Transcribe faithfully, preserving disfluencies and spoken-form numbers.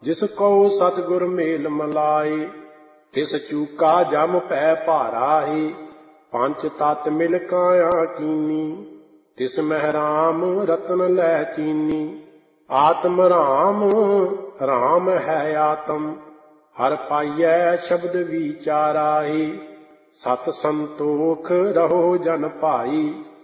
ਜਿਸ ਕਉ ਸਤਿਗੁਰ ਮੇਲ ਮਲਾਏ, ਤਿਸ ਚੂਕਾ ਜਮ ਪੈ ਭਾਰਾਏ। ਪੰਚ ਤਤ ਮਿਲ ਕਾਇਆ ਕੀਨੀ, ਤਿਸ ਮਹਿ ਰਾਮ ਰਤਨ ਲੈ ਚੀਨੀ। ਆਤਮ ਰਾਮ ਰਾਮ ਹੈ ਆਤਮ, ਹਰ ਪਾਈਐ ਸ਼ਬਦ ਵਿਚਾਰਾਏ। ਸਤ ਸੰਤੋਖ ਰਹੋ ਜਨ ਭਾਈ,